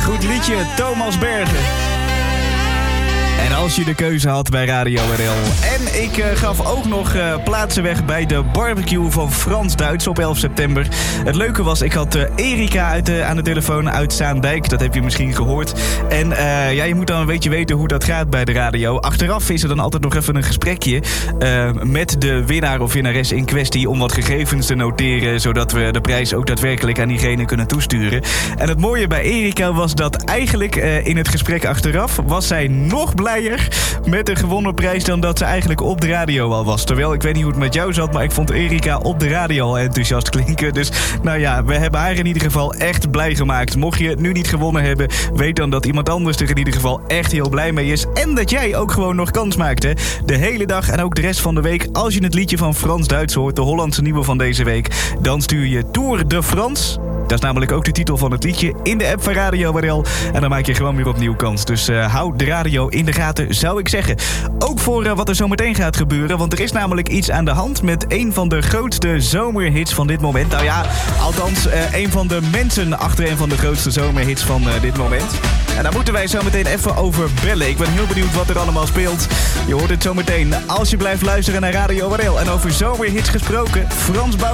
Goed liedje, Thomas Bergen. En als je de keuze had bij Radio RL. En ik gaf ook nog plaatsen weg bij de barbecue van Frans Duits op 11 september. Het leuke was, ik had Erika aan de telefoon uit Zaandijk. Dat heb je misschien gehoord. En je moet dan een beetje weten hoe dat gaat bij de radio. Achteraf is er dan altijd nog even een gesprekje met de winnaar of winnares in kwestie om wat gegevens te noteren, zodat we de prijs ook daadwerkelijk aan diegene kunnen toesturen. En het mooie bij Erika was dat eigenlijk in het gesprek achteraf was zij nog blijer met de gewonnen prijs dan dat ze eigenlijk op de radio al was. Terwijl, ik weet niet hoe het met jou zat, maar ik vond Erika op de radio al enthousiast klinken. Dus nou ja, we hebben haar in ieder geval echt blij gemaakt. Mocht je het nu niet gewonnen hebben, weet dan dat iemand anders er in ieder geval echt heel blij mee is. En dat jij ook gewoon nog kans maakt, hè. De hele dag en ook de rest van de week. Als je het liedje van Frans Duits hoort, de Hollandse nieuwe van deze week, dan stuur je Tour de France. Dat is namelijk ook de titel van het liedje in de app van Radio RL. En dan maak je gewoon weer opnieuw kans. Dus hou de radio in de gaten, zou ik zeggen. Ook voor wat er zometeen gaat gebeuren. Want er is namelijk iets aan de hand met een van de grootste zomerhits van dit moment. Nou ja, althans een van de mensen achter een van de grootste zomerhits van dit moment. En daar moeten wij zo meteen even over bellen. Ik ben heel benieuwd wat er allemaal speelt. Je hoort het zo meteen als je blijft luisteren naar Radio RL. En over zomerhits gesproken, Frans Bouw.